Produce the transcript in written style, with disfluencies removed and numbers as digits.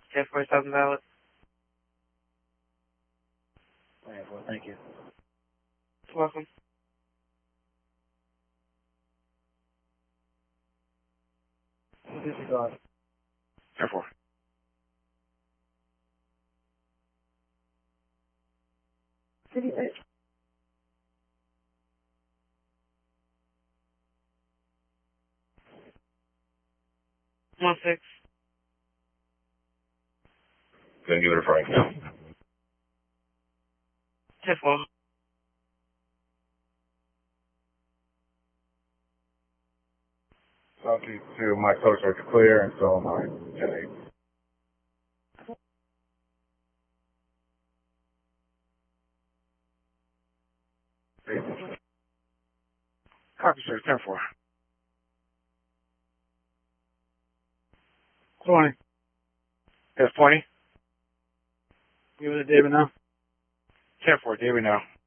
1047 valid. Well, thank you. You're welcome. Disregard. 10-4. City 8. One six. Gonna give it a Frank now. 10-4. Talking to my coach are clear, and so am I. 10-8. Copy, sir. 10-4. 20. Yes, 20. Give it to David now. 10-4. David now.